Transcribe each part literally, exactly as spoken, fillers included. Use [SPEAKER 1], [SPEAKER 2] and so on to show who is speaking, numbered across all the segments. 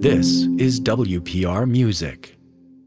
[SPEAKER 1] This is W P R Music.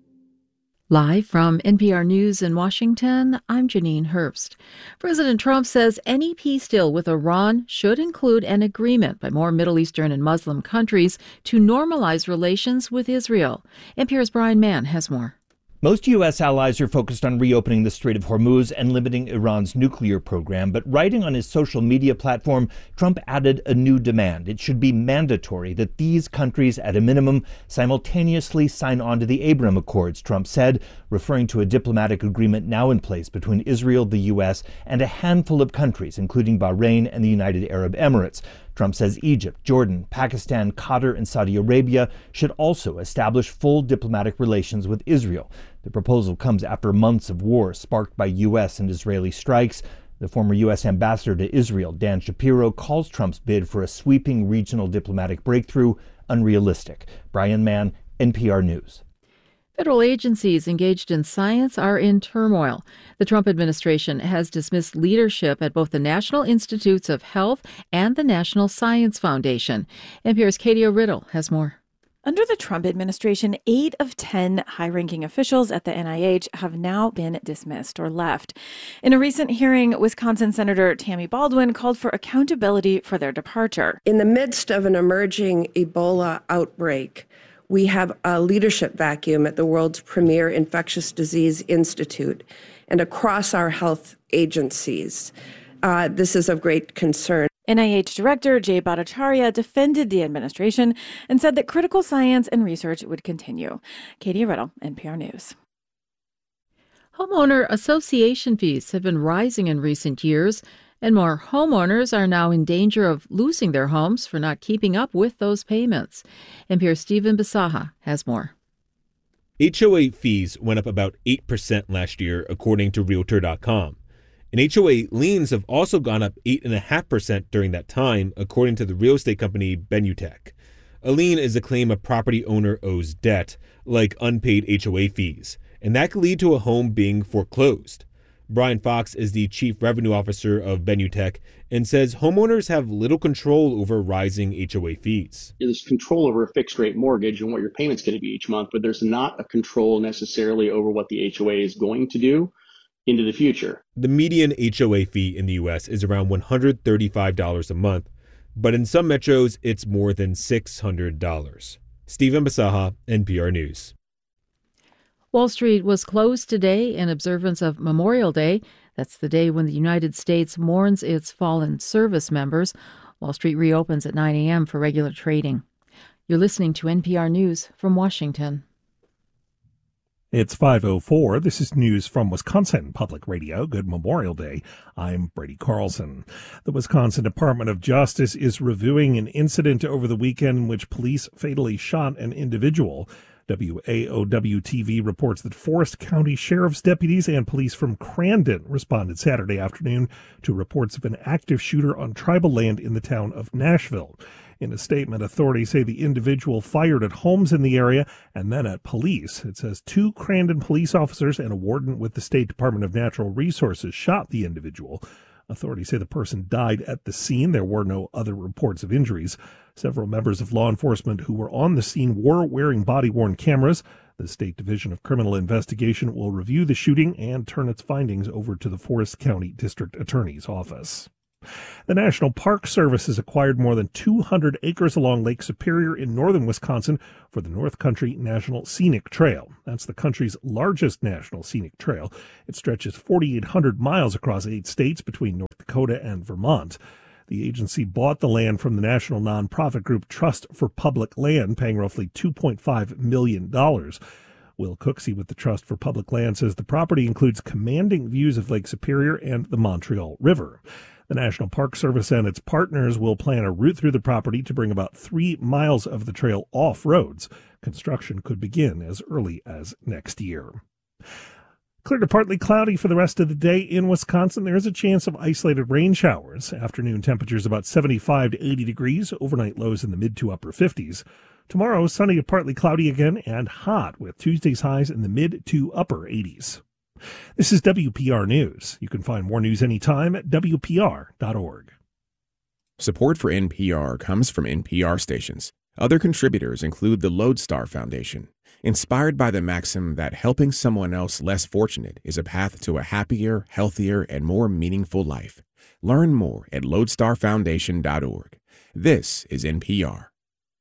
[SPEAKER 2] Live from N P R News in Washington, I'm Janine Herbst. President Trump says any peace deal with Iran should include an agreement by more Middle Eastern and Muslim countries to normalize relations with Israel. N P R's Brian Mann has more.
[SPEAKER 3] Most U S allies are focused on reopening the Strait of Hormuz and limiting Iran's nuclear program. But writing on his social media platform, Trump added a new demand. It should be mandatory that these countries, at a minimum, simultaneously sign on to the Abraham Accords, Trump said, referring to a diplomatic agreement now in place between Israel, the U S, and a handful of countries, including Bahrain and the United Arab Emirates. Trump says Egypt, Jordan, Pakistan, Qatar, and Saudi Arabia should also establish full diplomatic relations with Israel. The proposal comes after months of war sparked by U S and Israeli strikes. The former U S ambassador to Israel, Dan Shapiro, calls Trump's bid for a sweeping regional diplomatic breakthrough unrealistic. Brian Mann, N P R News.
[SPEAKER 2] Federal agencies engaged in science are in turmoil. The Trump administration has dismissed leadership at both the National Institutes of Health and the National Science Foundation. N P R's Katie O'Riddle has more.
[SPEAKER 4] Under the Trump administration, eight of ten high-ranking officials at the N I H have now been dismissed or left. In a recent hearing, Wisconsin Senator Tammy Baldwin called for accountability for their departure.
[SPEAKER 5] In the midst of an emerging Ebola outbreak, we have a leadership vacuum at the world's premier infectious disease institute and across our health agencies. Uh, this is of great concern.
[SPEAKER 4] N I H Director Jay Bhattacharya defended the administration and said that critical science and research would continue. Katie Riddle, N P R News.
[SPEAKER 2] Homeowner association fees have been rising in recent years, and more homeowners are now in danger of losing their homes for not keeping up with those payments. N P R's Stephen Bisaha has more.
[SPEAKER 6] H O A fees went up about eight percent last year, according to Realtor dot com. And H O A liens have also gone up eight point five percent during that time, according to the real estate company Benutech. A lien is a claim a property owner owes debt, like unpaid H O A fees, and that could lead to a home being foreclosed. Brian Fox is the chief revenue officer of Benutech and says homeowners have little control over rising H O A fees.
[SPEAKER 7] There's control over a fixed rate mortgage and what your payment's going to be each month, but there's not a control necessarily over what the H O A is going to do into the future.
[SPEAKER 6] The median H O A fee in the U S is around one hundred thirty-five dollars a month, but in some metros, it's more than six hundred dollars. Stephen Bisaha, N P R News.
[SPEAKER 2] Wall Street was closed today in observance of Memorial Day. That's the day when the United States mourns its fallen service members. Wall Street reopens at nine a.m. for regular trading. You're listening to N P R News from Washington.
[SPEAKER 8] It's five oh four. This is news from Wisconsin Public Radio. Good Memorial Day. I'm Brady Carlson. The Wisconsin Department of Justice is reviewing an incident over the weekend in which police fatally shot an individual. W A O W T V reports that Forest County Sheriff's deputies and police from Crandon responded Saturday afternoon to reports of an active shooter on tribal land in the town of Nashville. In a statement, authorities say the individual fired at homes in the area and then at police. It says two Crandon police officers and a warden with the State Department of Natural Resources shot the individual. Authorities say the person died at the scene. There were no other reports of injuries. Several members of law enforcement who were on the scene were wearing body-worn cameras. The State Division of Criminal Investigation will review the shooting and turn its findings over to the Forest County District Attorney's Office. The National Park Service has acquired more than two hundred acres along Lake Superior in northern Wisconsin for the North Country National Scenic Trail. That's the country's largest national scenic trail. It stretches forty-eight hundred miles across eight states between North Dakota and Vermont. The agency bought the land from the national nonprofit group Trust for Public Land, paying roughly two point five million dollars. Will Cooksey with the Trust for Public Land says the property includes commanding views of Lake Superior and the Montreal River. The National Park Service and its partners will plan a route through the property to bring about three miles of the trail off roads. Construction could begin as early as next year. Clear to partly cloudy for the rest of the day in Wisconsin. There is a chance of isolated rain showers. Afternoon temperatures about seventy-five to eighty degrees. Overnight lows in the mid to upper fifties. Tomorrow, sunny to partly cloudy again and hot with Tuesday's highs in the mid to upper eighties. This is W P R News. You can find more news anytime at W P R dot org.
[SPEAKER 9] Support for N P R comes from N P R stations. Other contributors include the Lodestar Foundation, inspired by the maxim that helping someone else less fortunate is a path to a happier, healthier, and more meaningful life. Learn more at lodestar foundation dot org. This is N P R.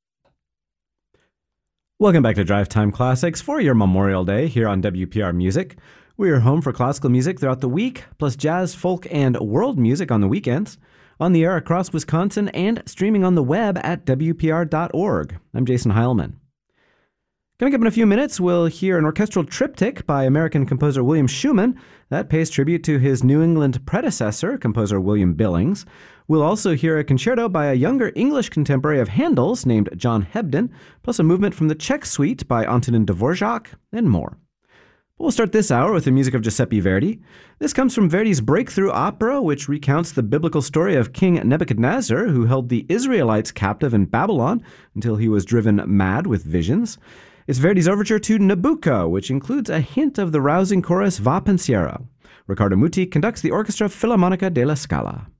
[SPEAKER 10] Welcome back to Drive Time Classics for your Memorial Day here on W P R Music. We are home for classical music throughout the week, plus jazz, folk, and world music on the weekends. On the air across Wisconsin and streaming on the web at W P R dot org. I'm Jason Heilman. Coming up in a few minutes, we'll hear an orchestral triptych by American composer William Schumann that pays tribute to his New England predecessor, composer William Billings. We'll also hear a concerto by a younger English contemporary of Handel's named John Hebden, plus a movement from the Czech Suite by Antonin Dvorak, and more. We'll start this hour with the music of Giuseppe Verdi. This comes from Verdi's breakthrough opera, which recounts the biblical story of King Nebuchadnezzar, who held the Israelites captive in Babylon until he was driven mad with visions. It's Verdi's overture to Nabucco, which includes a hint of the rousing chorus Va Pensiero. Riccardo Muti conducts the Orchestra Filarmonica della Scala.